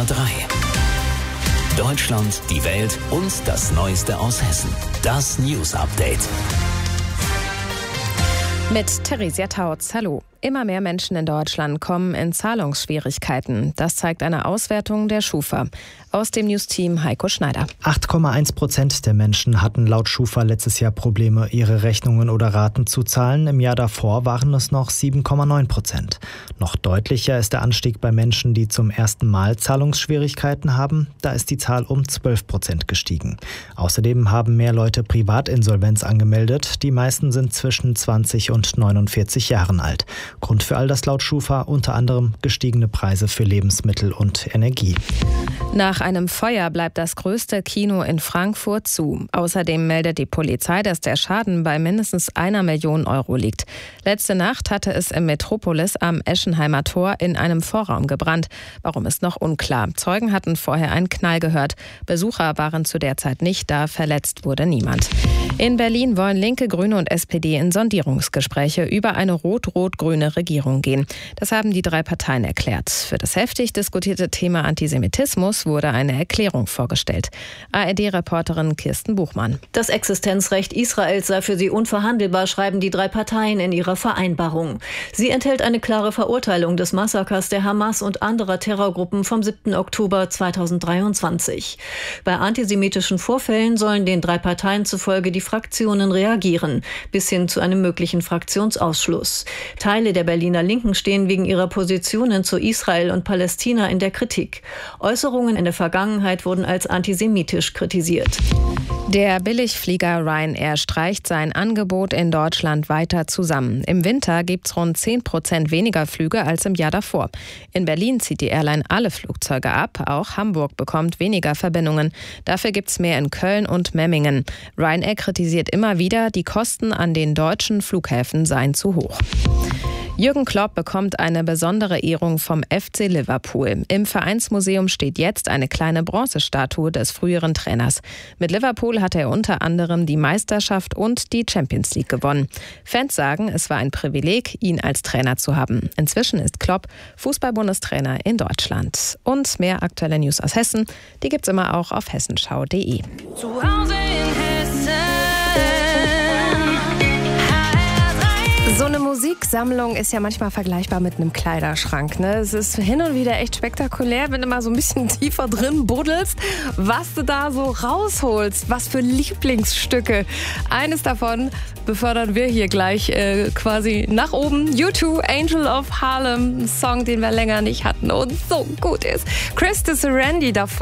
SWR 3. Deutschland, die Welt und das Neueste aus Hessen. Das News Update. Mit Theresia Tautz. Hallo. Immer mehr Menschen in Deutschland kommen in Zahlungsschwierigkeiten. Das zeigt eine Auswertung der Schufa. Aus dem News-Team Heiko Schneider. 8,1% der Menschen hatten laut Schufa letztes Jahr Probleme, ihre Rechnungen oder Raten zu zahlen. Im Jahr davor waren es noch 7,9%. Noch deutlicher ist der Anstieg bei Menschen, die zum ersten Mal Zahlungsschwierigkeiten haben. Da ist die Zahl um 12% gestiegen. Außerdem haben mehr Leute Privatinsolvenz angemeldet. Die meisten sind zwischen 20 und 49 Jahren alt. Grund für all das laut Schufa unter anderem gestiegene Preise für Lebensmittel und Energie. Nach einem Feuer bleibt das größte Kino in Frankfurt zu. Außerdem meldet die Polizei, dass der Schaden bei mindestens 1 Million Euro liegt. Letzte Nacht hatte es im Metropolis am Eschenheimer Tor in einem Vorraum gebrannt. Warum ist noch unklar. Zeugen hatten vorher einen Knall gehört. Besucher waren zu der Zeit nicht da, verletzt wurde niemand. In Berlin wollen Linke, Grüne und SPD in Sondierungsgespräche über eine rot-rot-grüne Regierung gehen. Das haben die 3 Parteien erklärt. Für das heftig diskutierte Thema Antisemitismus wurde eine Erklärung vorgestellt. ARD-Reporterin Kirsten Buchmann. Das Existenzrecht Israels sei für sie unverhandelbar, schreiben die 3 Parteien in ihrer Vereinbarung. Sie enthält eine klare Verurteilung des Massakers der Hamas und anderer Terrorgruppen vom 7. Oktober 2023. Bei antisemitischen Vorfällen sollen den 3 Parteien zufolge die Fraktionen reagieren, bis hin zu einem möglichen Fraktionsausschluss. Teile der Berliner Linken stehen wegen ihrer Positionen zu Israel und Palästina in der Kritik. Äußerungen in der Vergangenheit wurden als antisemitisch kritisiert. Der Billigflieger Ryanair streicht sein Angebot in Deutschland weiter zusammen. Im Winter gibt es rund 10% weniger Flüge als im Jahr davor. In Berlin zieht die Airline alle Flugzeuge ab. Auch Hamburg bekommt weniger Verbindungen. Dafür gibt es mehr in Köln und Memmingen. Ryanair kritisiert immer wieder, die Kosten an den deutschen Flughäfen seien zu hoch. Jürgen Klopp bekommt eine besondere Ehrung vom FC Liverpool. Im Vereinsmuseum steht jetzt eine kleine Bronzestatue des früheren Trainers. Mit Liverpool hat er unter anderem die Meisterschaft und die Champions League gewonnen. Fans sagen, es war ein Privileg, ihn als Trainer zu haben. Inzwischen ist Klopp Fußball-Bundestrainer in Deutschland. Und mehr aktuelle News aus Hessen, die gibt's immer auch auf hessenschau.de. Zu Hause in Hessen. So eine Musiksammlung ist ja manchmal vergleichbar mit einem Kleiderschrank, ne? Es ist hin und wieder echt spektakulär, wenn du mal so ein bisschen tiefer drin buddelst, was du da so rausholst, was für Lieblingsstücke. Eines davon befördern wir hier gleich quasi nach oben. U2, Angel of Harlem, ein Song, den wir länger nicht hatten und so gut ist. Chris de Serendy davor.